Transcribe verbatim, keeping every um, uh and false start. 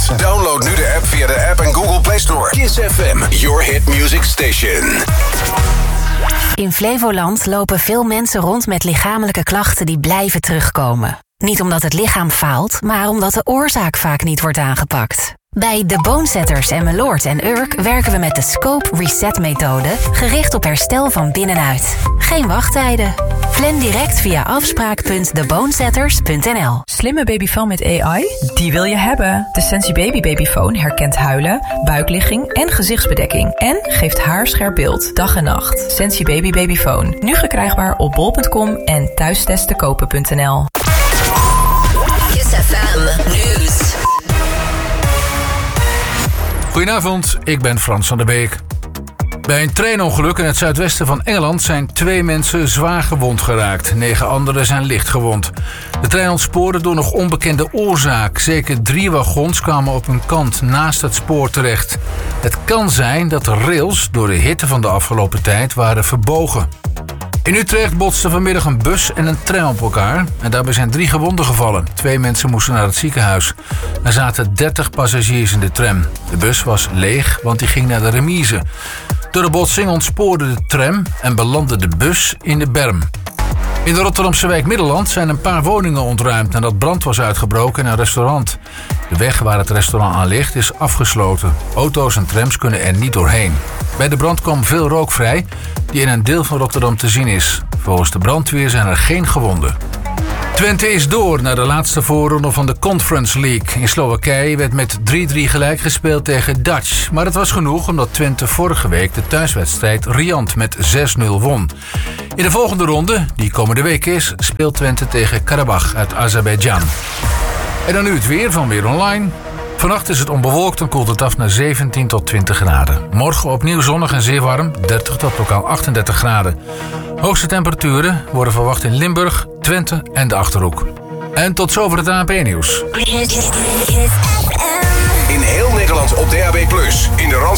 mensen. Download nu de app via de App en Google Play Store. Kiss F M, your hit music station. In Flevoland lopen veel mensen rond met lichamelijke klachten die blijven terugkomen. Niet omdat het lichaam faalt, maar omdat de oorzaak vaak niet wordt aangepakt. Bij De Bonesetters en Meloord en Urk werken we met de Scope Reset methode, gericht op herstel van binnenuit. Geen wachttijden. Plan direct via afspraak punt de bonesetters punt n l. Slimme babyfoon met A I? Die wil je hebben. De Sensi Baby Babyfoon herkent huilen, buikligging en gezichtsbedekking. En geeft haarscherp beeld, dag en nacht. Sensi Baby Babyfoon. Nu verkrijgbaar op bol punt com en thuistestenkopen punt n l. Kiss F M Nieuws. Goedenavond, ik ben Frans van der Beek. Bij een treinongeluk in het zuidwesten van Engeland zijn twee mensen zwaar gewond geraakt. Negen anderen zijn licht gewond. De trein ontspoorde door nog onbekende oorzaak. Zeker drie wagons kwamen op hun kant naast het spoor terecht. Het kan zijn dat de rails door de hitte van de afgelopen tijd waren verbogen. In Utrecht botsten vanmiddag een bus en een tram op elkaar. En daarbij zijn drie gewonden gevallen. Twee mensen moesten naar het ziekenhuis. Er zaten dertig passagiers in de tram. De bus was leeg, want die ging naar de remise. Door de botsing ontspoorde de tram en belandde de bus in de berm. In de Rotterdamse wijk Middelland zijn een paar woningen ontruimd nadat brand was uitgebroken in een restaurant. De weg waar het restaurant aan ligt is afgesloten. Auto's en trams kunnen er niet doorheen. Bij de brand kwam veel rook vrij die in een deel van Rotterdam te zien is. Volgens de brandweer zijn er geen gewonden. Twente is door naar de laatste voorronde van de Conference League. In Slowakije werd met drie drie gelijk gespeeld tegen Dutch. Maar het was genoeg omdat Twente vorige week de thuiswedstrijd riant met zes nul won. In de volgende ronde, die komende week is, speelt Twente tegen Karabach uit Azerbeidzjan. En dan nu het weer van Weer Online. Vannacht is het onbewolkt en koelt het af naar zeventien tot twintig graden. Morgen opnieuw zonnig en zeer warm, dertig tot lokaal achtendertig graden. Hoogste temperaturen worden verwacht in Limburg, Twente en de Achterhoek. En tot zover het A N P-nieuws. In heel Nederland op D A B plus, in de Rand